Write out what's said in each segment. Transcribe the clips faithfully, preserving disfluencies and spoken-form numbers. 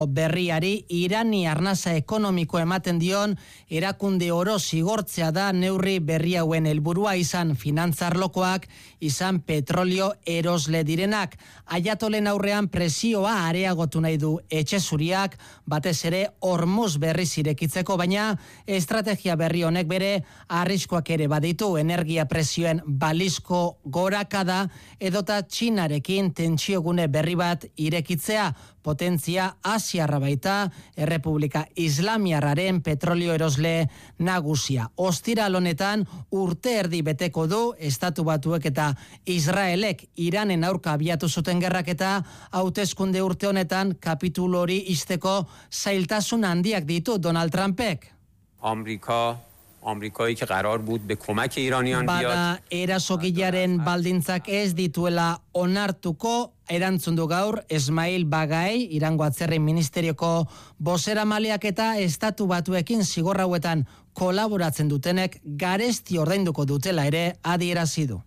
berriari Irani arnasa ekonomiko ematen dion erakunde oro zigortzea da neurri berri hauen helburua, izan finantzarlokoak, izan petrolio erosle direnak. Ayatolen aurrean presioa areagotu nahi du etxe zuriak, batez ere Hormuz berriz irekitzeko, baina estrategia berri honek bere arriskoak ere baditu, energia presioen balizko gorakada edota Txinarekin tentsiogune berri bat irekitzea, potentzia asiarra baita, Errepublika Islamiarraren petrolio erosle nagusia. Ostiral honetan urte erdi beteko du Estatu Batuek eta Israelek Iranen aurka abiatu zuten gerrak, eta hauteskunde urte honetan kapitulu hori ixteko zailtasun handiak ditu Donald Trumpek. Amerika آمریکایی که قرار بود به کمک ایرانیان بیاد. Bada erasokilaren baldintzak ez dituela onartuko, erantzun du gaur Esmail Bagai, Irango Atzerri Ministerioko bozeramaileak, eta Estatu Batuekin zigor hauetan kolaboratzen dutenek garesti ordainduko dutela ere adierazi du.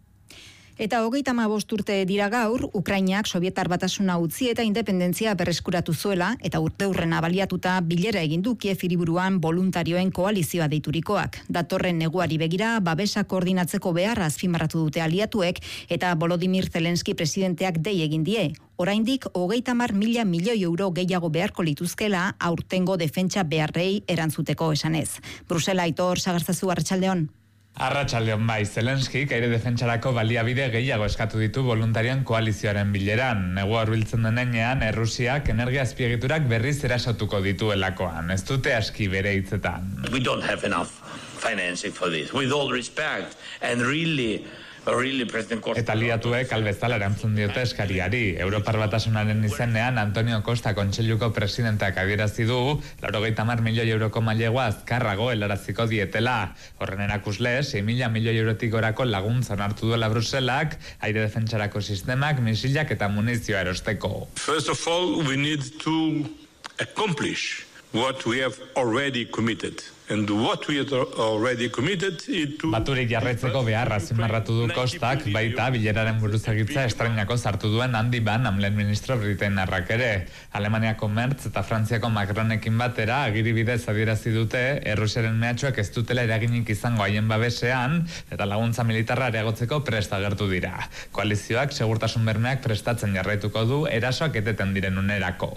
Eta hogeita hamabost urte dira gaur, Ukrainak Sobietar Batasuna utzi eta independentzia berreskuratu zuela, eta urte hurrena baliatuta bilera egin du Kiev hiriburuan voluntarioen koalizioa deiturikoak. Datorren neguari begira, babesa koordinatzeko beharra azpimarratu dute aliatuek, eta Volodymyr Zelenski presidenteak dei egin die. Oraindik hogeita hamar mila milioi euro gehiago beharko lituzkela aurtengo defentsa beharrei erantzuteko esanez. Brusela, Aitor Sagarzazu, arratsaldeon. Arratsaldeon bai, Zelenskik aire defentsarako baliabide gehiago eskatu ditu voluntarioen koalizioaren bileran. Negua hurbiltzen denean, Errusiak energia azpiegiturak berriz erasotuko dituelakoan. Ez dute aski bere hitzetan. We don't have enough financing for this. With all respect, and really Really, eta aliatuek albezala erantzun diote eskariari. Europar Batasunaren izenean Antonio Costa kontseiluko presidenteak adierazi du laurogeita hamar milioi euroko mailegua azkarrago helaraziko dietela. Horren erakusle, sei mila milioi eurotik gorako laguntza onartu duela Bruselak aire defentsarako sistemak, misilak eta munizioa erosteko. First of all, we need to accomplish what we have already committed. And what we have already committed to... Baturik jarraitzeko beharra azpimarratu du Kostak, baita bileraren buruzagitza estrainako sartu duen Andy Ban Hamlen ministro britainarrak ere. Alemaniako Merz eta Frantziako Macronekin batera agiri bidez adierazi dute Errusiaren mehatxuak ez dutela eraginik izango haien babesean, eta laguntza militarra areagotzeko prest agertu dira. Koalizioak segurtasun bermeak prestatzen jarraituko du erasoak eteten diren unerako.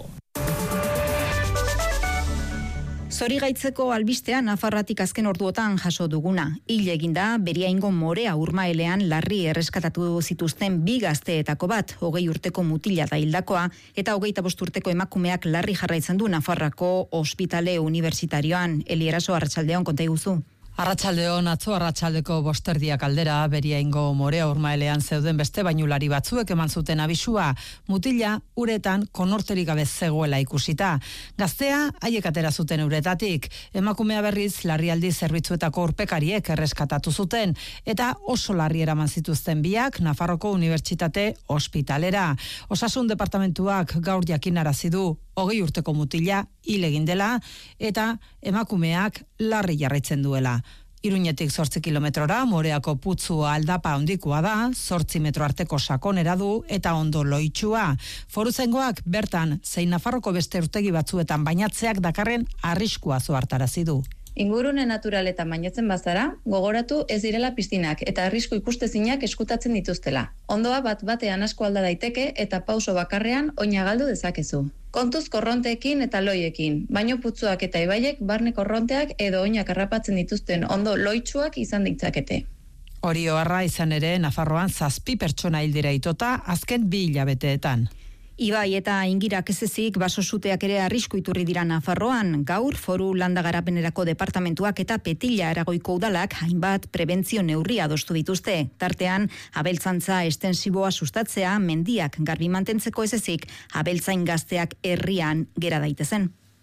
Zorigaitzeko albistean Nafarroatik azken orduotan jaso duguna. Hil eginda Beriaingo Morea Urmaelean larri erreskatatu zituzten bi gazteetako bat, hogei urteko mutila da hildakoa, eta hogeita bost urteko emakumeak larri jarraitzen du Nafarroako ospitale unibertsitarioan. Eli Eraso, arratsaldeon, konta iguzu. Arratsaldeon, atzo arratsaldeko bosterdiak aldera Beriaingo Morea Urmaelean zeuden beste bainulari batzuek eman zuten abisua, mutila uretan konorterik gabe zegoela ikusita. Gaztea haiek atera zuten uretatik, emakumea berriz larrialdi zerbitzuetako urpekariek erreskatatu zuten, eta oso larri eraman zituzten biak Nafarroko Unibertsitate ospitalera. Osasun departamentuak gaur jakinarazi du hogei urteko mutila hil egin dela eta emakumeak larri jarraitzen duela. Iruñetik zortzi kilometrora, Moreako putzua aldapa handikoa da, zortzi metro arteko sakonera du eta ondo loitsua. Foruzengoak bertan, zein Nafarroko beste urtegi batzuetan bainatzeak dakarren arriskua zohartarazi du. Ingurune naturaletan bainatzen bazara, gogoratu ez direla piztinak eta arrisku ikustezinak eskutatzen dituztela. Ondoa bat batean asko alda daiteke eta pauso bakarrean oina galdu dezakezu. Kontuz korronteekin eta loiekin, baino putzuak eta ibaiek barne korronteak edo oinak harrapatzen dituzten ondo loitsuak izan ditzakete. Hori oharra izan ere, Nafarroan zazpi pertsona hil dira itota azken bi hilabeteetan. Ibai eta ingirak ez ezik basosuteak ere arrisku iturri dira Nafarroan. Gaur Foru Landagarapenerako departamentuak eta Petilla Aragoiko udalak hainbat prebentzio neurria adostu dituzte. Tartean, abeltzantza estensiboa sustatzea, mendiak garbi mantentzeko ez ezik, abeltzain gazteak herrian gera daitezen.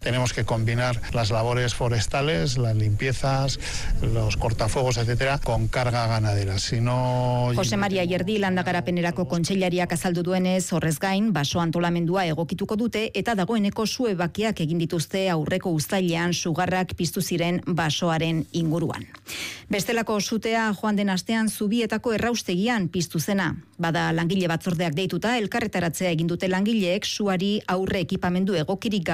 tenemos que combinar las labores forestales, las limpiezas, los cortafuegos, etcétera, con carga ganadera. Si no... Jose Maria Ierdi landagarapenerako kontseilariak azaldu duenez, horrez gain, baso antolamendua egokituko dute eta dagoeneko su ebakiak egin dituzte aurreko uztailean sugarrak piztu ziren basoaren inguruan. Bestelako sutea joan den astean Zubietako erraustegian piztu zena. Bada langile batzordeak deituta elkarretaratzea egin dute langileek suari aurre ekipamendu egokirik